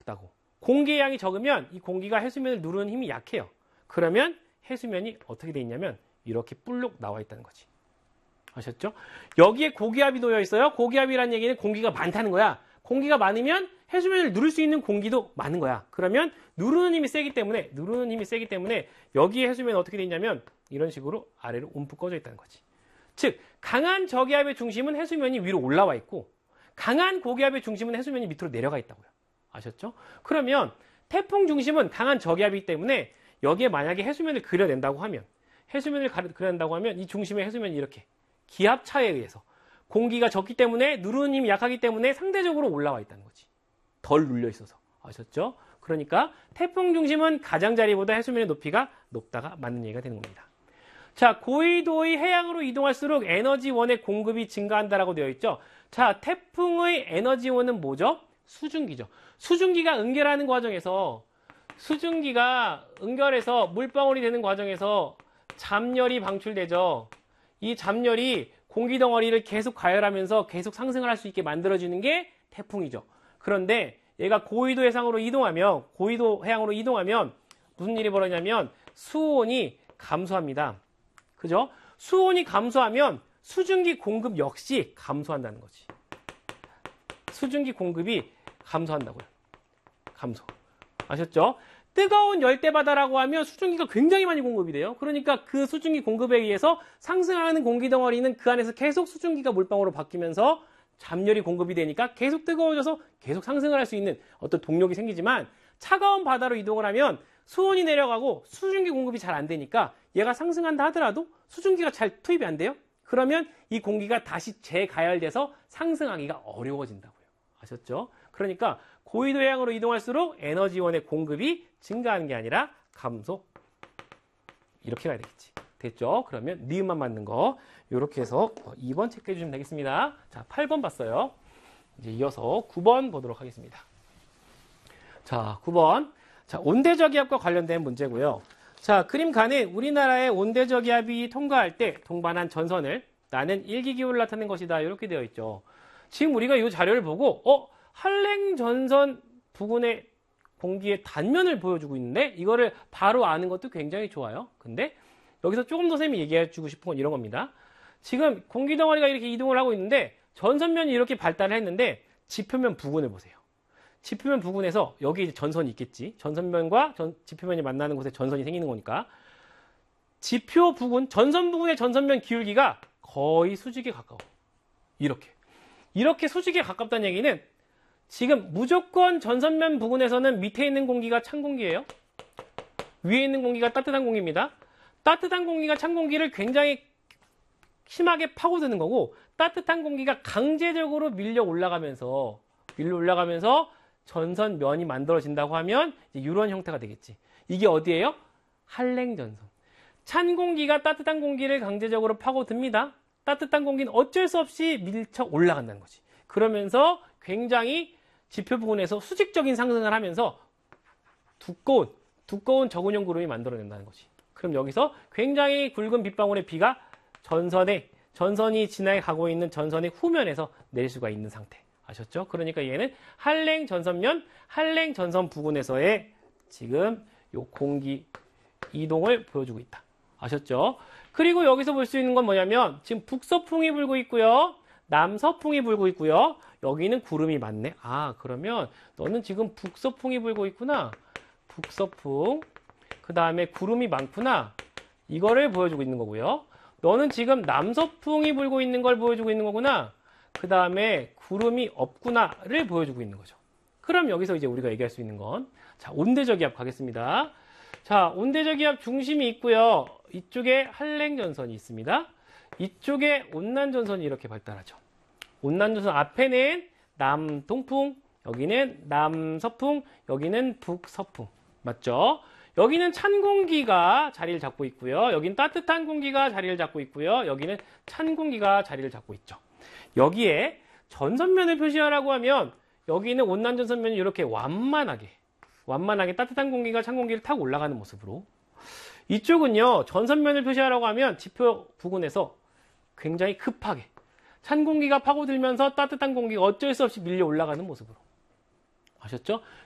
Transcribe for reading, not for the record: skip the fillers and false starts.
다고. 공기의 양이 적으면 이 공기가 해수면을 누르는 힘이 약해요. 그러면 해수면이 어떻게 돼 있냐면 이렇게 불룩 나와 있다는 거지. 아셨죠? 여기에 고기압이 놓여 있어요. 고기압이라는 얘기는 공기가 많다는 거야. 공기가 많으면 해수면을 누를 수 있는 공기도 많은 거야. 그러면 누르는 힘이 세기 때문에 여기에 해수면은 어떻게 돼 있냐면 이런 식으로 아래로 움푹 꺼져 있다는 거지. 즉 강한 저기압의 중심은 해수면이 위로 올라와 있고 강한 고기압의 중심은 해수면이 밑으로 내려가 있다고요. 아셨죠? 그러면 태풍 중심은 강한 저기압이기 때문에 여기에 만약에 해수면을 그려낸다고 하면 이 중심의 해수면이 이렇게 기압 차에 의해서 공기가 적기 때문에 누르는 힘이 약하기 때문에 상대적으로 올라와 있다는 거지. 덜 눌려 있어서. 아셨죠? 그러니까 태풍 중심은 가장자리보다 해수면의 높이가 높다가 맞는 얘기가 되는 겁니다. 자, 고위도의 해양으로 이동할수록 에너지원의 공급이 증가한다라고 되어 있죠. 자, 태풍의 에너지원은 뭐죠? 수증기죠. 수증기가 응결해서 물방울이 되는 과정에서 잡열이 방출되죠. 이 잡열이 공기 덩어리를 계속 가열하면서 계속 상승을 할 수 있게 만들어주는 게 태풍이죠. 그런데 얘가 고위도 해양으로 이동하면 무슨 일이 벌어지냐면 수온이 감소합니다. 그죠? 수온이 감소하면 수증기 공급 역시 감소한다는 거지. 수증기 공급이 감소한다고요. 감소. 아셨죠? 뜨거운 열대바다라고 하면 수증기가 굉장히 많이 공급이 돼요. 그러니까 그 수증기 공급에 의해서 상승하는 공기 덩어리는 그 안에서 계속 수증기가 물방울로 바뀌면서 잡열이 공급이 되니까 계속 뜨거워져서 계속 상승을 할 수 있는 어떤 동력이 생기지만 차가운 바다로 이동을 하면 수온이 내려가고 수증기 공급이 잘 안 되니까 얘가 상승한다 하더라도 수증기가 잘 투입이 안 돼요. 그러면 이 공기가 다시 재가열돼서 상승하기가 어려워진다고요. 아셨죠? 그러니까 고위도 해양으로 이동할수록 에너지원의 공급이 증가하는 게 아니라 감소. 이렇게 가야 되겠지. 됐죠? 그러면 니은만 맞는 거 이렇게 해서 2번 체크해 주시면 되겠습니다. 자, 8번 봤어요. 이제 이어서 9번 보도록 하겠습니다. 자, 9번. 자, 온대저기압과 관련된 문제고요. 자, 그림 가는 우리나라의 온대저기압이 통과할 때 동반한 전선을 나는 일기기후를 나타낸 것이다. 이렇게 되어 있죠. 지금 우리가 이 자료를 보고 한랭전선 부근의 공기의 단면을 보여주고 있는데 이거를 바로 아는 것도 굉장히 좋아요. 근데 여기서 조금 더 쌤이 얘기해 주고 싶은 건 이런 겁니다. 지금 공기 덩어리가 이렇게 이동을 하고 있는데 전선면이 이렇게 발달을 했는데 지표면 부근을 보세요. 지표면 부근에서 여기 이제 전선이 있겠지. 전선면과 지표면이 만나는 곳에 전선이 생기는 거니까 지표 부근, 전선 부근의 전선면 기울기가 거의 수직에 가까워. 이렇게 수직에 가깝다는 얘기는 지금 무조건 전선면 부근에서는 밑에 있는 공기가 찬 공기예요. 위에 있는 공기가 따뜻한 공기입니다. 따뜻한 공기가 찬 공기를 굉장히 심하게 파고드는 거고 따뜻한 공기가 강제적으로 밀려 올라가면서 전선면이 만들어진다고 하면 이런 형태가 되겠지. 이게 어디예요? 한랭전선. 찬 공기가 따뜻한 공기를 강제적으로 파고듭니다. 따뜻한 공기는 어쩔 수 없이 밀쳐 올라간다는 거지. 그러면서 굉장히 지표 부근에서 수직적인 상승을 하면서 두꺼운 저근형 구름이 만들어낸다는 거지. 그럼 여기서 굉장히 굵은 빗방울의 비가 전선이 지나가고 있는 전선의 후면에서 내릴 수가 있는 상태. 아셨죠? 그러니까 얘는 한랭전선 부근에서의 지금 요 공기 이동을 보여주고 있다. 아셨죠? 그리고 여기서 볼 수 있는 건 뭐냐면 지금 북서풍이 불고 있고요. 남서풍이 불고 있고요. 여기는 구름이 많네. 아, 그러면 너는 지금 북서풍이 불고 있구나. 북서풍. 그 다음에 구름이 많구나. 이거를 보여주고 있는 거고요. 너는 지금 남서풍이 불고 있는 걸 보여주고 있는 거구나. 그 다음에 구름이 없구나를 보여주고 있는 거죠. 그럼 여기서 이제 우리가 얘기할 수 있는 건, 자, 온대저기압 가겠습니다. 자, 온대저기압 중심이 있고요. 이쪽에 한랭전선이 있습니다. 이쪽에 온난전선이 이렇게 발달하죠. 온난전선 앞에는 남동풍, 여기는 남서풍, 여기는 북서풍. 맞죠? 여기는 찬 공기가 자리를 잡고 있고요. 여기는 따뜻한 공기가 자리를 잡고 있고요. 여기는 찬 공기가 자리를 잡고 있죠. 여기에 전선면을 표시하라고 하면 여기는 온난전선면이 이렇게 완만하게 따뜻한 공기가 찬 공기를 타고 올라가는 모습으로, 이쪽은요 전선면을 표시하라고 하면 지표 부근에서 굉장히 급하게 찬 공기가 파고들면서 따뜻한 공기가 어쩔 수 없이 밀려 올라가는 모습으로. 아셨죠?